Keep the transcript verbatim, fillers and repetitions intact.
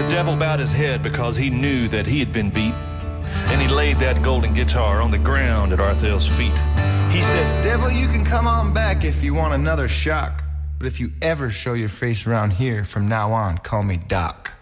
devil bowed his head because he knew that he had been beat, and he laid that golden guitar on the ground at Arthel's feet. He said, "Devil, you can come on back if you want another shock, but if you ever show your face around here, from now on, call me Doc."